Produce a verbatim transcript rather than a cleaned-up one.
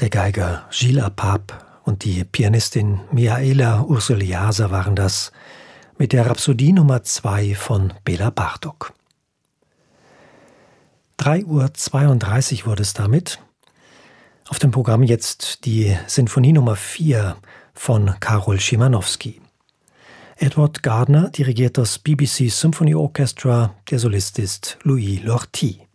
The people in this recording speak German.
Der Geiger Gilles Apap und die Pianistin Mihaela Ursuliasa waren das mit der Rhapsodie Nummer zwei von Bela Bartók. drei Uhr zweiunddreißig wurde es damit. Auf dem Programm jetzt die Sinfonie Nummer vier von Karol Szymanowski. Edward Gardner dirigiert das B B C Symphony Orchestra, der Solist ist Louis Lortie.